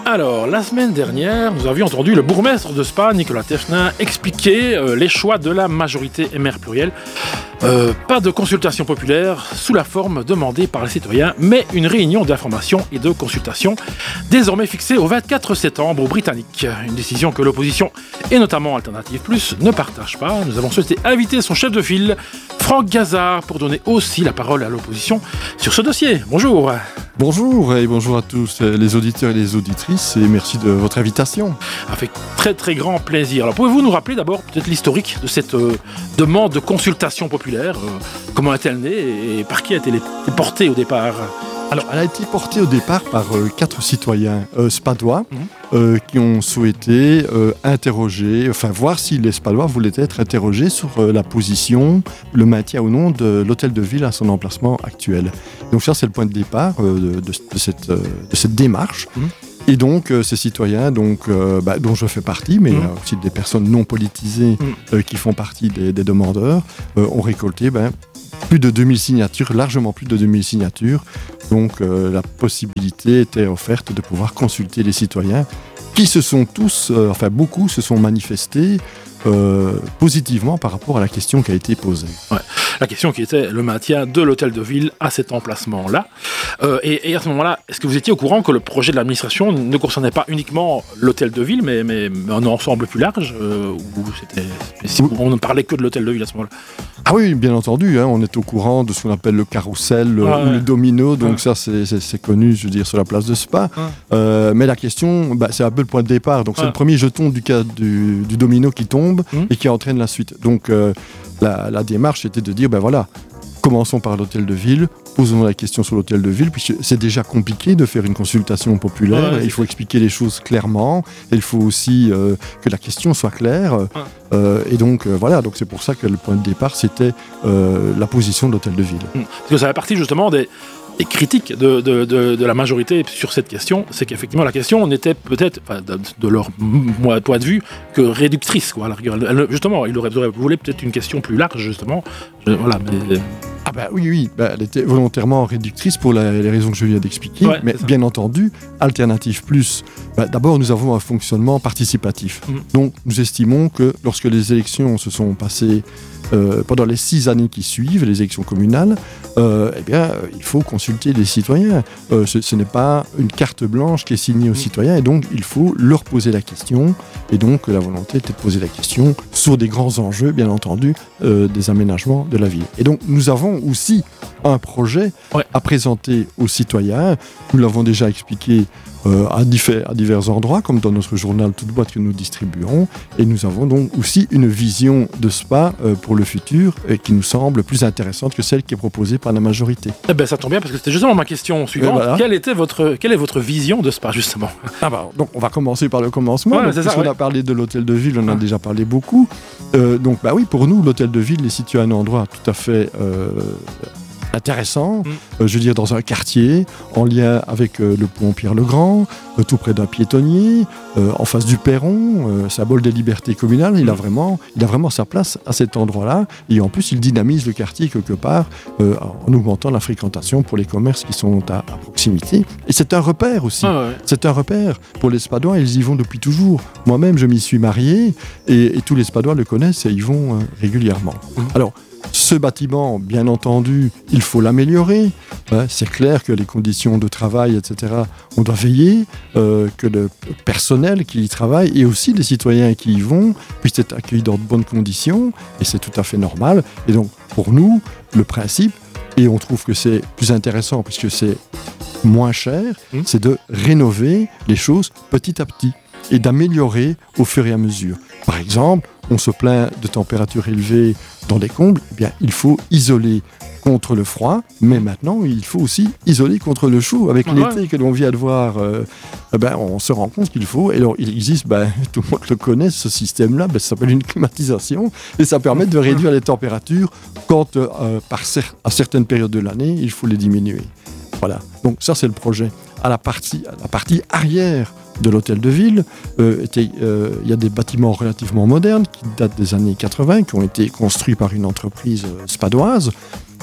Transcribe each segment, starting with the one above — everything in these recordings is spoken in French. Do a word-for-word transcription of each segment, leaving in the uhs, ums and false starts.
Alors, la semaine dernière, nous avions entendu le bourgmestre de Spa, Nicolas Tefnin, expliquer euh, les choix de la majorité M R plurielle. Euh, pas de consultation populaire sous la forme demandée par les citoyens, mais une réunion d'information et de consultation désormais fixée au vingt-quatre septembre au Britannique. Une décision que l'opposition, et notamment Alternative Plus, ne partage pas. Nous avons souhaité inviter son chef de file, Franck Gazard, pour donner aussi la parole à l'opposition sur ce dossier. Bonjour. Bonjour et bonjour à tous les auditeurs et les auditrices et merci de votre invitation. Avec très très grand plaisir. Alors pouvez-vous nous rappeler d'abord peut-être l'historique de cette euh, demande de consultation populaire, euh, comment est-elle née et par qui a-t-elle été portée au départ ? Alors, elle a été portée au départ par euh, quatre citoyens euh, spadois mmh. euh, qui ont souhaité euh, interroger, enfin voir si les spadois voulaient être interrogés sur euh, la position, le maintien ou non de l'hôtel de ville à son emplacement actuel. Donc ça, c'est le point de départ euh, de, de, de, cette, euh, de cette démarche. Mmh. Et donc, euh, ces citoyens, donc, euh, bah, dont je fais partie, mais il mmh. y a aussi des personnes non politisées mmh. euh, qui font partie des, des demandeurs, euh, ont récolté bah, plus de deux mille signatures, largement plus de deux mille signatures. Donc euh, la possibilité était offerte de pouvoir consulter les citoyens qui se sont tous, euh, enfin beaucoup se sont manifestés euh, positivement par rapport à la question qui a été posée. Ouais. La question qui était le maintien de l'hôtel de ville à cet emplacement-là. Euh, et, et à ce moment-là, est-ce que vous étiez au courant que le projet de l'administration ne concernait pas uniquement l'hôtel de ville, mais, mais, mais un ensemble plus large euh, où c'était, si on ne parlait que de l'hôtel de ville à ce moment-là? Ah oui, bien entendu, hein, on est au courant de ce qu'on appelle le carrousel euh, ah, ou ouais. le domino, donc ouais. ça c'est, c'est, c'est connu, je veux dire, sur la place de Spa. Ouais. Euh, mais la question, bah, c'est un peu le point de départ, donc ouais. c'est le premier jeton du, du, du domino qui tombe mmh. et qui entraîne la suite. Donc euh, la, la démarche était de dire, ben voilà, commençons par l'hôtel de ville, posons la question sur l'hôtel de ville, puisque c'est déjà compliqué de faire une consultation populaire, ouais, il faut expliquer les choses clairement, et il faut aussi euh, que la question soit claire, ouais. euh, et donc euh, voilà, donc c'est pour ça que le point de départ c'était euh, la position de l'hôtel de ville. Parce que ça fait partie justement des... Et critique de, de, de, de la majorité sur cette question, c'est qu'effectivement la question n'était peut-être, enfin, de, de leur point de vue, que réductrice, quoi. Elle, justement, ils auraient voulu peut-être une question plus large, justement. Je, voilà, mais... Ah bah oui, oui, bah, elle était volontairement réductrice pour la, les raisons que je viens d'expliquer, ouais, mais bien entendu, Alternative Plus, bah, d'abord nous avons un fonctionnement participatif. Mmh. Donc nous estimons que lorsque les élections se sont passées Euh, pendant les six années qui suivent, les élections communales, euh, eh bien, euh, il faut consulter les citoyens. Euh, ce, ce n'est pas une carte blanche qui est signée aux citoyens, et donc il faut leur poser la question. Et donc la volonté était de poser la question sur des grands enjeux, bien entendu, euh, des aménagements de la ville. Et donc nous avons aussi un projet ouais. à présenter aux citoyens. Nous l'avons déjà expliqué Euh, à, diffé- à divers endroits, comme dans notre journal Toute boîte que nous distribuons. Et nous avons donc aussi une vision de Spa euh, pour le futur euh, qui nous semble plus intéressante que celle qui est proposée par la majorité. Eh ben, ça tombe bien parce que c'était justement ma question suivante. Voilà. Quelle était votre, quelle est votre vision de Spa, justement? Ah bah, donc on va commencer par le commencement. Ouais, donc, c'est ça, puisqu'on ouais. a parlé de l'hôtel de ville, on en a déjà parlé beaucoup. Euh, donc bah oui, pour nous, l'hôtel de ville est situé à un endroit tout à fait... Euh, intéressant, mmh. euh, je veux dire dans un quartier, en lien avec euh, le pont Pierre-le-Grand, euh, tout près d'un piétonnier, euh, en face du perron, euh, symbole des libertés communales, il, mmh. a vraiment, il a vraiment sa place à cet endroit-là, et en plus il dynamise le quartier quelque part euh, en augmentant la fréquentation pour les commerces qui sont à, à proximité. Et c'est un repère aussi, ah ouais. c'est un repère pour les Spadois, ils y vont depuis toujours. Moi-même je m'y suis marié, et, et tous les Spadois le connaissent et y vont euh, régulièrement. Mmh. Alors, ce bâtiment, bien entendu, il faut l'améliorer. Ouais, c'est clair que les conditions de travail, et cetera, on doit veiller euh, que le personnel qui y travaille et aussi les citoyens qui y vont puissent être accueillis dans de bonnes conditions. Et c'est tout à fait normal. Et donc, pour nous, le principe, et on trouve que c'est plus intéressant puisque c'est moins cher, mmh. c'est de rénover les choses petit à petit et d'améliorer au fur et à mesure. Par exemple, on se plaint de températures élevées dans les combles, eh bien, il faut isoler contre le froid, mais maintenant, il faut aussi isoler contre le chaud. Avec ouais. l'été que l'on vient de voir, euh, eh ben, on se rend compte qu'il faut, et alors il existe, ben, tout le monde le connaît, ce système-là, ben, ça s'appelle une climatisation, et ça permet de réduire les températures quand, euh, par cer- à certaines périodes de l'année, il faut les diminuer. Voilà, donc ça c'est le projet. À la partie, à la partie arrière de l'hôtel de ville, euh, était, euh, il y a des bâtiments relativement modernes qui datent des années quatre-vingts, qui ont été construits par une entreprise euh, spadoise.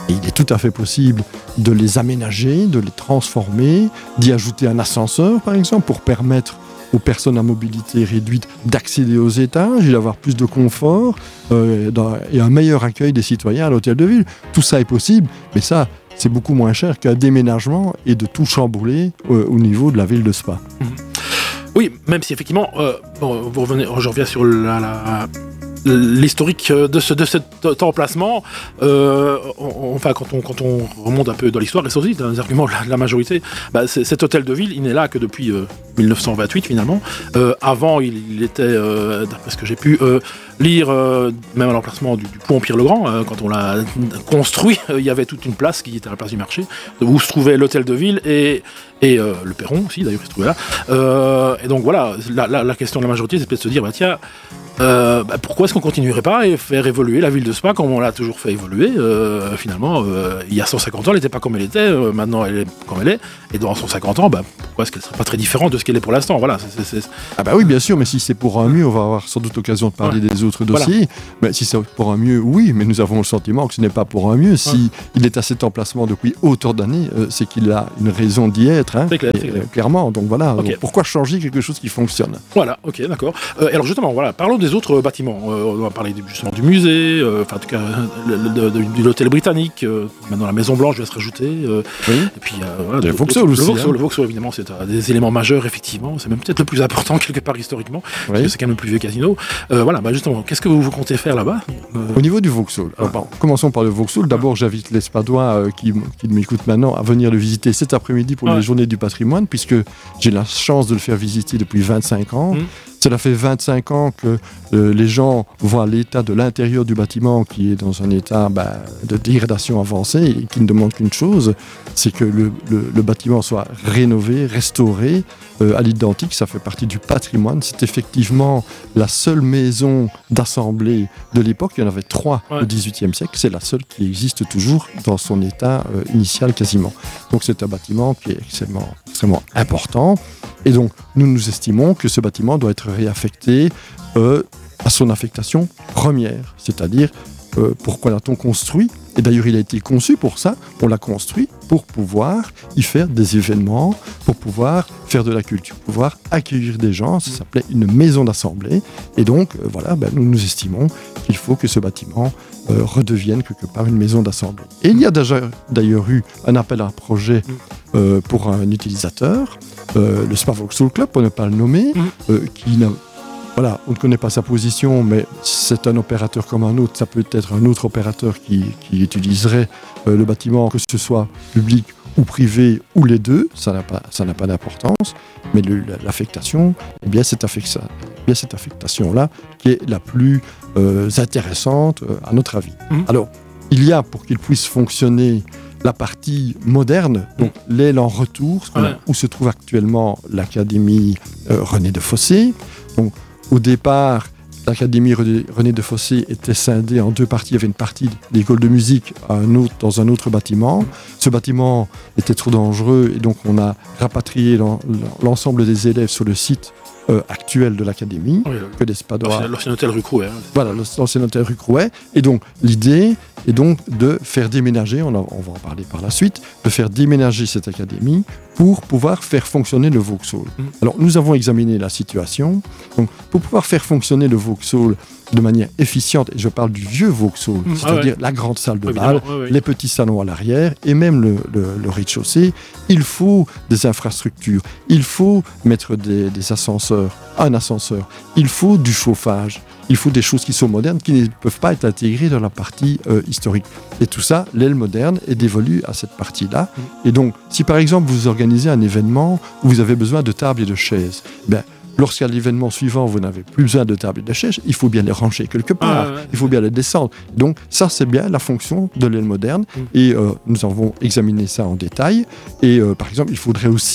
Et il est tout à fait possible de les aménager, de les transformer, d'y ajouter un ascenseur, par exemple, pour permettre aux personnes à mobilité réduite d'accéder aux étages et d'avoir plus de confort euh, et un meilleur accueil des citoyens à l'hôtel de ville. Tout ça est possible, mais ça, c'est beaucoup moins cher qu'un déménagement et de tout chambouler euh, au niveau de la ville de Spa. Mmh. Oui, même si effectivement, euh, bon, vous revenez, je reviens sur la, la, l'historique de, ce, de cet emplacement. Euh, on, enfin, quand on, quand on remonte un peu dans l'histoire, et c'est aussi dans les arguments de la, de la majorité, bah, cet hôtel de ville, il n'est là que depuis euh, dix-neuf cent vingt-huit finalement. Euh, avant, il, il était, euh, d'après ce que j'ai pu euh, lire, euh, même à l'emplacement du, du pont Empire-le-Grand, euh, quand on l'a construit, euh, il y avait toute une place qui était à la place du marché, où se trouvait l'hôtel de ville et, et euh, le perron aussi, d'ailleurs, il se trouvait là. Euh, et donc voilà, la, la, la question de la majorité, c'est peut-être de se dire, bah, tiens, Euh, bah pourquoi est-ce qu'on continuerait pas et faire évoluer la ville de Spa comme on l'a toujours fait évoluer euh, finalement euh, il y a cent cinquante ans elle n'était pas comme elle était, euh, maintenant elle est comme elle est, et dans cent cinquante ans bah, pourquoi est-ce qu'elle serait pas très différente de ce qu'elle est pour l'instant, voilà, c'est, c'est, c'est... Ah bah oui bien sûr, mais si c'est pour un mieux, on va avoir sans doute l'occasion de parler ouais. des autres dossiers, voilà. Mais si c'est pour un mieux, oui, mais nous avons le sentiment que ce n'est pas pour un mieux. Si ouais. il est à cet emplacement depuis autant d'années, euh, c'est qu'il a une raison d'y être, hein, c'est clair, et, c'est clair. Euh, clairement, donc voilà, okay. donc, pourquoi changer quelque chose qui fonctionne? Voilà, ok, d'accord. Euh, alors justement, voilà, parlons des autres bâtiments. Euh, on va parler justement du musée, euh, enfin en tout cas le, le, de, de l'hôtel britannique, euh, maintenant la Maison Blanche va se rajouter, euh, oui. et puis euh, voilà, le Vauxhall aussi. Le Vauxhall, hein. le Vauxhall évidemment c'est euh, des éléments majeurs effectivement, c'est même peut-être le plus important quelque part historiquement, oui. parce que c'est quand même le plus vieux casino. Euh, voilà, bah justement, qu'est-ce que vous, vous comptez faire là-bas euh... Au niveau du Vauxhall, alors, bon, commençons par le Vauxhall. D'abord, j'invite les Spadois euh, qui, qui m'écoutent maintenant à venir le visiter cet après-midi pour ouais. les Journées du patrimoine, puisque j'ai la chance de le faire visiter depuis vingt-cinq ans. Mmh. Cela fait vingt-cinq ans que euh, les gens voient l'état de l'intérieur du bâtiment qui est dans un état bah, de dégradation avancée et qui ne demande qu'une chose, c'est que le, le, le bâtiment soit rénové, restauré euh, à l'identique. Ça fait partie du patrimoine. C'est effectivement la seule maison d'assemblée de l'époque. Il y en avait trois ouais. au dix-huitième siècle. C'est la seule qui existe toujours dans son état euh, initial quasiment. Donc c'est un bâtiment qui est extrêmement, extrêmement important. Et donc, nous nous estimons que ce bâtiment doit être réaffecté euh, à son affectation première, c'est-à-dire euh, pourquoi l'a-t-on construit ? Et d'ailleurs, il a été conçu pour ça. On l'a construit pour pouvoir y faire des événements, pour pouvoir faire de la culture, pour pouvoir accueillir des gens. Ça s'appelait une maison d'assemblée. Et donc, euh, voilà, ben, nous nous estimons qu'il faut que ce bâtiment euh, redevienne quelque part une maison d'assemblée. Et il y a déjà, d'ailleurs eu un appel à un projet euh, pour un utilisateur, euh, le Spa Vauxhall Club, pour ne pas le nommer, euh, qui n'a Voilà, on ne connaît pas sa position, mais c'est un opérateur comme un autre. Ça peut être un autre opérateur qui, qui utiliserait euh, le bâtiment, que ce soit public ou privé, ou les deux. Ça n'a pas, ça n'a pas d'importance. Mais le, l'affectation, eh bien, cette, affecta, eh bien, cette affectation-là qui est la plus euh, intéressante, euh, à notre avis. Mmh. Alors, il y a, pour qu'il puisse fonctionner, la partie moderne, donc l'aile en retour, ouais. où se trouve actuellement l'Académie euh, René de Fossé. Donc, au départ, l'Académie René de Fossé était scindée en deux parties. Il y avait une partie de l'école de musique à un autre, dans un autre bâtiment. Ce bâtiment était trop dangereux et donc on a rapatrié l'ensemble des élèves sur le site euh, actuel de l'Académie. Oui, que des Spadois. L'ancien hôtel rue Crouet. Hein. Voilà, l'ancien hôtel rue Crouet. Et donc l'idée est donc de faire déménager, on, a, on va en parler par la suite, de faire déménager cette académie pour pouvoir faire fonctionner le Vauxhall. Mmh. Alors, nous avons examiné la situation. Donc, pour pouvoir faire fonctionner le Vauxhall de manière efficiente, et je parle du vieux Vauxhall, mmh. c'est-à-dire ah ouais. la grande salle de bal, ouais, ouais. les petits salons à l'arrière et même le, le, le rez-de-chaussée, il faut des infrastructures, il faut mettre des, des ascenseurs, un ascenseur, il faut du chauffage, il faut des choses qui sont modernes, qui ne peuvent pas être intégrées dans la partie euh, historique. Et tout ça, l'aile moderne est dévolue à cette partie-là. Mmh. Et donc, si par exemple vous organisez un événement où vous avez besoin de tables et de chaises, ben, lorsqu'à l'événement suivant, vous n'avez plus besoin de tables et de chaises, il faut bien les ranger quelque part, ah, ouais. il faut bien les descendre. Donc ça, c'est bien la fonction de l'aile moderne. Mmh. Et euh, nous avons examiné ça en détail. Et euh, par exemple, il faudrait aussi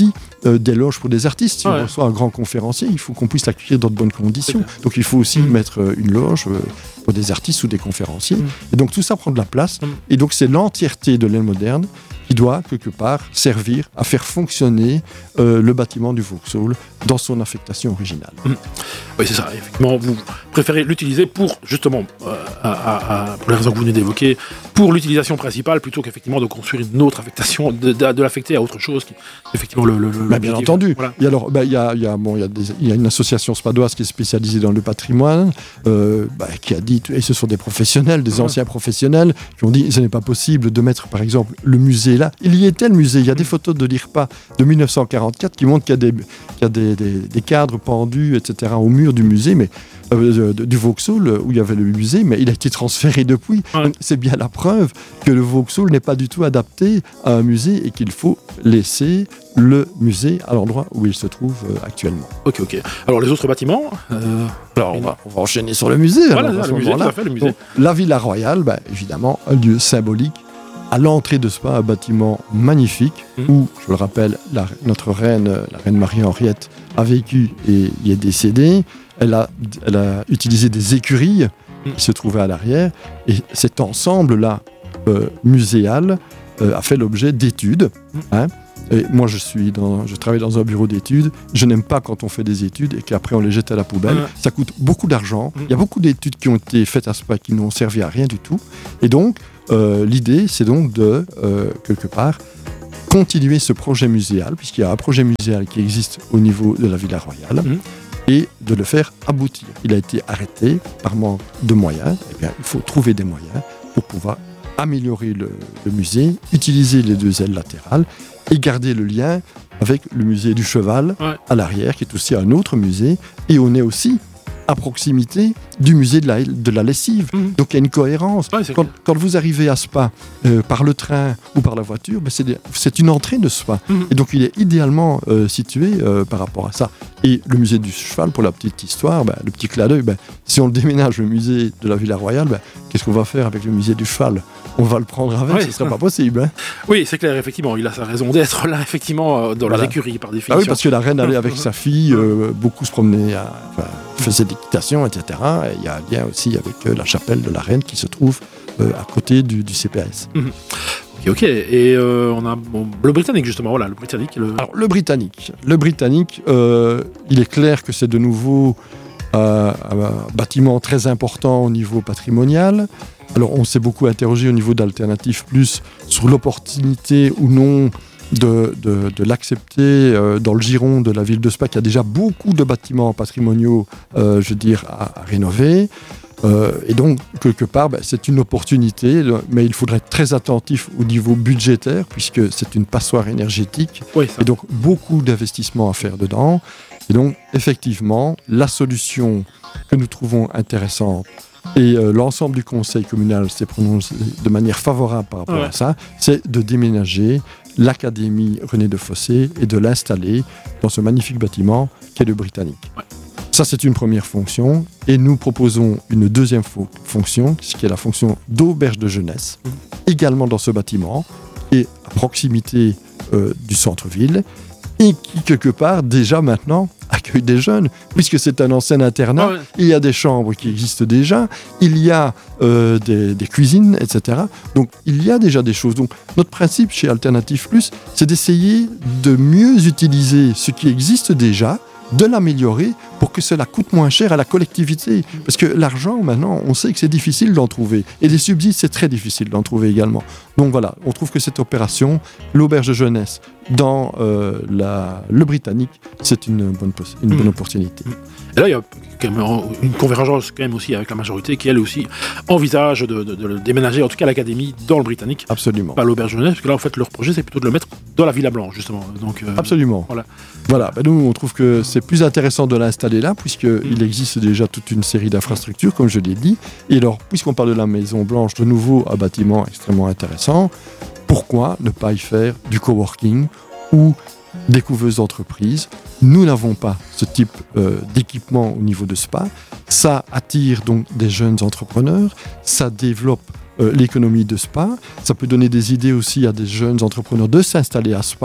euh, des loges pour des artistes. Si ouais. on reçoit un grand conférencier, il faut qu'on puisse l'accueillir dans de bonnes conditions. Donc il faut aussi mmh. mettre euh, une loge euh, pour des artistes ou des conférenciers. Mmh. Et donc tout ça prend de la place. Mmh. Et donc c'est l'entièreté de l'aile moderne qui doit, quelque part, servir à faire fonctionner euh, le bâtiment du Vauxhall dans son affectation originale. Mmh. Oui, c'est ça. Effectivement, vous préférez l'utiliser pour, justement, euh, à, à, à, pour les raisons que vous venez d'évoquer, pour l'utilisation principale, plutôt qu'effectivement de construire une autre affectation, de, de, de l'affecter à autre chose, qui effectivement le, le, le bah, bien entendu. Voilà. Et alors, bah, y a, y a, bon, y a des, y a une association spadoise qui est spécialisée dans le patrimoine, euh, bah, qui a dit, et ce sont des professionnels, des ouais. anciens professionnels, qui ont dit, ce n'est pas possible de mettre, par exemple, le musée là. Il y était le musée. Il y a des photos de l'I R P A de mille neuf cent quarante-quatre qui montrent qu'il y a des, qu'il y a des, des, des cadres pendus, et cetera, au mur du musée, mais euh, du Vauxhall, où il y avait le musée, mais il a été transféré depuis. Ouais. Donc, c'est bien la preuve que le Vauxhall n'est pas du tout adapté à un musée et qu'il faut laisser le musée à l'endroit où il se trouve euh, actuellement. Ok, ok. Alors, les autres bâtiments euh... Alors, on va, on va enchaîner sur le musée. Voilà, alors, là, le, musée tout à fait, le musée. Donc, la Villa Royale, bah, évidemment, un lieu symbolique. À l'entrée de Spa, un bâtiment magnifique mmh. où, je le rappelle, la, notre reine, la reine Marie-Henriette, a vécu et y est décédée. Elle a, elle a utilisé des écuries mmh. qui se trouvaient à l'arrière. Et cet ensemble-là, euh, muséal, euh, a fait l'objet d'études. Mmh. Hein. Et moi, je, suis dans, je travaille dans un bureau d'études. Je n'aime pas quand on fait des études et qu'après on les jette à la poubelle. Mmh. Ça coûte beaucoup d'argent. Il mmh. y a beaucoup d'études qui ont été faites à Spa qui n'ont servi à rien du tout. Et donc, Euh, l'idée, c'est donc de, euh, quelque part, continuer ce projet muséal, puisqu'il y a un projet muséal qui existe au niveau de la Villa Royale, mmh. et de le faire aboutir. Il a été arrêté par manque de moyens. Eh bien, il faut trouver des moyens pour pouvoir améliorer le, le musée, utiliser les deux ailes latérales et garder le lien avec le musée du Cheval ouais. à l'arrière, qui est aussi un autre musée, et on est aussi à proximité du musée de la, de la lessive. Mmh. Donc il y a une cohérence. Ouais, quand, quand vous arrivez à Spa euh, par le train ou par la voiture, ben c'est, des, c'est une entrée de Spa. Mmh. Et donc il est idéalement euh, situé euh, par rapport à ça. Et le musée du Cheval, pour la petite histoire, ben, le petit clin d'œil, ben, si on le déménage le musée de la Villa Royale, ben, qu'est-ce qu'on va faire avec le musée du Cheval ? On va le prendre avec, ouais, ce ne serait pas possible. Hein. Oui, c'est clair, effectivement. Il a sa raison d'être là, effectivement, dans voilà. les écuries, par définition. Ah oui, parce que la reine allait avec sa fille, euh, beaucoup se promenaient, à, enfin, faisait d'équitation, et cetera. Et il y a un lien aussi avec euh, la chapelle de la reine qui se trouve euh, à côté du, du C P A S. Mmh. Ok, ok. Et euh, on a bon, le Britannique, justement. Voilà, le Britannique. Le... Alors, le Britannique. Le Britannique, euh, il est clair que c'est de nouveau euh, un bâtiment très important au niveau patrimonial. Alors, on s'est beaucoup interrogé au niveau d'Alternative Plus sur l'opportunité ou non de, de, de l'accepter euh, dans le giron de la ville de Spa, qui a déjà beaucoup de bâtiments patrimoniaux, euh, je veux dire, à, à rénover. Euh, et donc, quelque part, ben, c'est une opportunité, mais il faudrait être très attentif au niveau budgétaire, puisque c'est une passoire énergétique. Oui, et donc, beaucoup d'investissements à faire dedans. Et donc, effectivement, la solution que nous trouvons intéressante, et euh, l'ensemble du conseil communal s'est prononcé de manière favorable par rapport ouais. à ça, c'est de déménager l'académie René de Fossé et de l'installer dans ce magnifique bâtiment qu'est le Britannique. Ouais. Ça, c'est une première fonction. Et nous proposons une deuxième fo- fonction, ce qui est la fonction d'auberge de jeunesse, mmh. également dans ce bâtiment, et à proximité euh, du centre-ville, et qui, quelque part, déjà maintenant, accueille des jeunes, puisque c'est un ancien internat, ouais. il y a des chambres qui existent déjà, il y a euh, des, des cuisines, et cetera. Donc, il y a déjà des choses. Donc, notre principe chez Alternative Plus, c'est d'essayer de mieux utiliser ce qui existe déjà, de l'améliorer pour que cela coûte moins cher à la collectivité. Parce que l'argent, maintenant, on sait que c'est difficile d'en trouver. Et les subsides, c'est très difficile d'en trouver également. Donc voilà, on trouve que cette opération, l'auberge de jeunesse dans euh, la, le Britannique, c'est une bonne, une bonne mmh. opportunité. Et là, il y a quand même une convergence quand même aussi avec la majorité qui, elle aussi, envisage de, de, de le déménager, en tout cas l'académie, dans le Britannique. Absolument. Pas l'auberge de jeunesse, parce que là, en fait, leur projet, c'est plutôt de le mettre dans la Villa Blanche, justement. Donc, euh, Absolument. Voilà. Voilà. Ben nous, on trouve que c'est plus intéressant de l'installer là, puisqu'il mmh. existe déjà toute une série d'infrastructures, comme je l'ai dit. Et alors, puisqu'on parle de la Maison Blanche, de nouveau, un bâtiment extrêmement intéressant, pourquoi ne pas y faire du coworking ou des couveuses d'entreprise? Nous n'avons pas ce type euh, d'équipement au niveau de Spa. Ça attire donc des jeunes entrepreneurs, ça développe euh, l'économie de Spa, ça peut donner des idées aussi à des jeunes entrepreneurs de s'installer à Spa.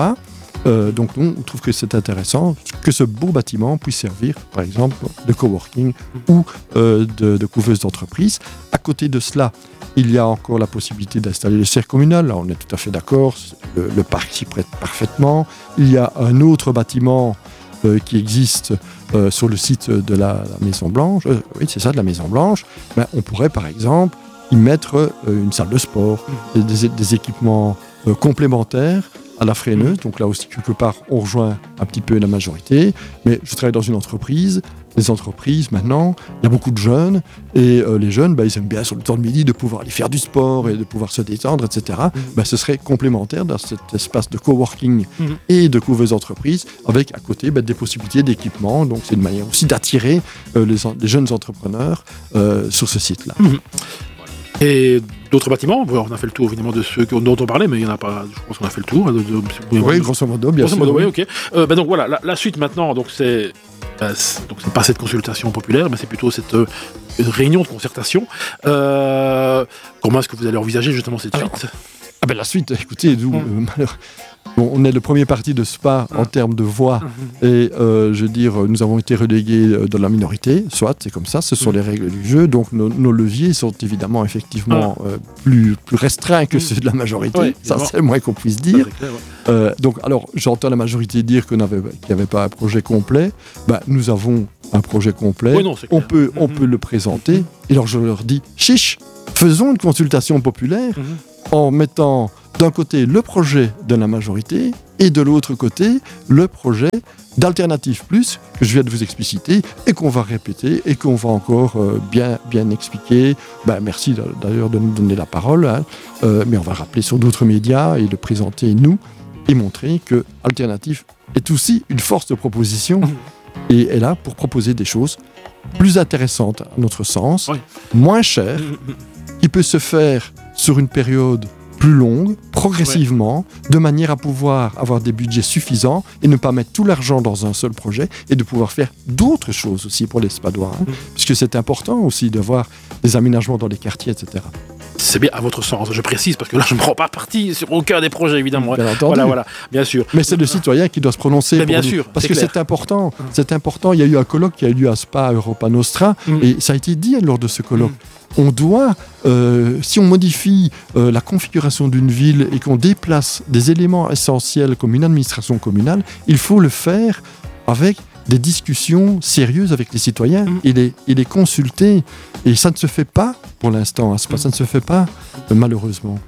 Euh, donc nous, on trouve que c'est intéressant que ce beau bâtiment puisse servir, par exemple, de coworking ou euh, de, de couveuse d'entreprise. À côté de cela, il y a encore la possibilité d'installer les serres communales. Là, on est tout à fait d'accord. Le, le parc s'y prête parfaitement. Il y a un autre bâtiment euh, qui existe euh, sur le site de la, la Maison Blanche. Euh, oui, c'est ça, de la Maison Blanche. Ben, on pourrait, par exemple, y mettre euh, une salle de sport, mmh. des, des équipements euh, complémentaires à la freineuse. Donc là aussi, quelque part, on rejoint un petit peu la majorité. Mais je travaille dans une entreprise. Les entreprises, maintenant, il y a beaucoup de jeunes. Et euh, les jeunes, bah, ils aiment bien, sur le temps de midi, de pouvoir aller faire du sport et de pouvoir se détendre, et cetera. Mmh. Bah, ce serait complémentaire dans cet espace de coworking mmh. et de couveuse d'entreprise, avec à côté bah, des possibilités d'équipement. Donc c'est une manière aussi d'attirer euh, les, les jeunes entrepreneurs euh, sur ce site-là. Mmh. Et d'autres bâtiments, on a fait le tour évidemment de ceux dont on parlait, mais il n'y en a pas, je pense qu'on a fait le tour. De, de, de, oui, grosso modo, bien grosso sûr. Modo, oui, ok. Euh, bah donc voilà, la, la suite maintenant, donc c'est, bah, c'est, donc c'est pas cette consultation populaire, mais c'est plutôt cette euh, réunion de concertation. Euh, comment est-ce que vous allez envisager justement cette Alors, suite ? Ah ben la suite, écoutez, nous, Mmh. euh, bon, on est le premier parti de Spa en termes de voix Mmh. et euh, je veux dire, nous avons été relégués dans la minorité, soit c'est comme ça, ce sont mmh. les règles du jeu, donc nos, nos leviers sont évidemment effectivement euh, plus, plus restreints que mmh. ceux de la majorité, ouais, ça c'est le moins qu'on puisse dire. Clair, ouais. euh, donc alors j'entends la majorité dire qu'on avait, qu'il n'y avait pas un projet complet, ben, nous avons un projet complet, ouais, non, on, peut, mmh. on peut le présenter, et alors je leur dis, chiche, faisons une consultation populaire, mmh. en mettant d'un côté le projet de la majorité et de l'autre côté le projet d'Alternative Plus que je viens de vous expliciter et qu'on va répéter et qu'on va encore euh, bien, bien expliquer. Ben, merci d'ailleurs de nous donner la parole, hein, euh, mais on va rappeler sur d'autres médias et le présenter nous et montrer que Alternative est aussi une force de proposition et est là pour proposer des choses plus intéressantes à notre sens, oui. moins chères, qui peut se faire sur une période plus longue, progressivement, ouais. de manière à pouvoir avoir des budgets suffisants et ne pas mettre tout l'argent dans un seul projet et de pouvoir faire d'autres choses aussi pour les Spadois, hein, mmh. puisque c'est important aussi d'avoir des aménagements dans les quartiers, et cetera. C'est bien à votre sens, je précise, parce que là je ne prends pas parti sur aucun des projets, évidemment. Bien entendu. Voilà, voilà, bien sûr. Mais c'est le citoyen qui doit se prononcer. Mais bien nous, sûr, parce c'est que clair. c'est important. C'est important. Il y a eu un colloque qui a eu lieu à Spa Europa Nostra, mmh. et ça a été dit lors de ce colloque. Mmh. On doit, euh, si on modifie euh, la configuration d'une ville et qu'on déplace des éléments essentiels comme une administration communale, il faut le faire avec des discussions sérieuses avec les citoyens mmh. et, les, et les consulter. Et ça ne se fait pas pour l'instant, hein, ça ne se fait pas euh, malheureusement.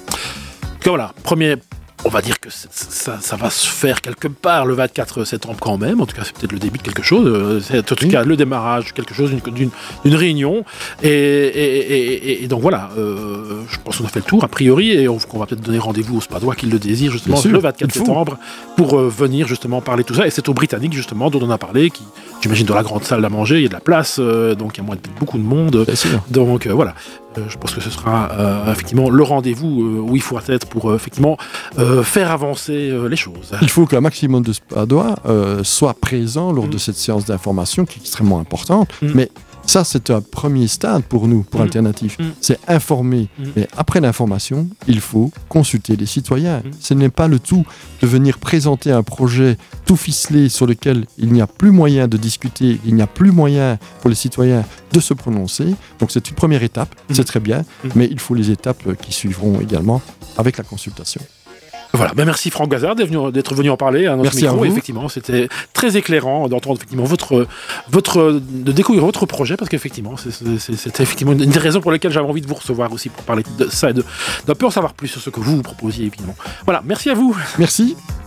Donc voilà, premier... On va dire que ça, ça va se faire quelque part le vingt-quatre septembre quand même. En tout cas, c'est peut-être le début de quelque chose. C'est en tout oui. cas le démarrage de quelque chose, d'une, d'une, d'une réunion. Et, et, et, et donc voilà, euh, je pense qu'on a fait le tour a priori et on, on va peut-être donner rendez-vous aux Spadois qui le désirent justement le vingt-quatre septembre pour euh, venir justement parler de tout ça. Et c'est aux Britanniques justement dont on a parlé, qui, j'imagine, dans la grande salle à manger, il y a de la place, euh, donc il y a moins de, beaucoup de monde. Donc euh, voilà. Euh, je pense que ce sera euh, effectivement le rendez-vous euh, où il faut être pour euh, effectivement euh, faire avancer euh, les choses. Il faut qu'un maximum de Spadois euh, soit présent lors mmh. de cette séance d'information qui est extrêmement importante. Mmh. Mais ça, c'est un premier stade pour nous, pour mmh. Alternative. Mmh. C'est informer. Mmh. Mais après l'information, il faut consulter les citoyens. Mmh. Ce n'est pas le tout de venir présenter un projet tout ficelé sur lequel il n'y a plus moyen de discuter, il n'y a plus moyen pour les citoyens de se prononcer. Donc c'est une première étape, mmh. c'est très bien, mmh. mais il faut les étapes qui suivront également avec la consultation. Voilà, ben merci Franck Gazard d'être venu, d'être venu en parler à notre merci micro. À effectivement, c'était très éclairant d'entendre effectivement votre, votre, de découvrir votre projet, parce qu'effectivement, c'est, c'est, c'était effectivement une des raisons pour lesquelles j'avais envie de vous recevoir aussi pour parler de ça et de, d'un peu en savoir plus sur ce que vous vous proposiez évidemment. Voilà, merci à vous. Merci.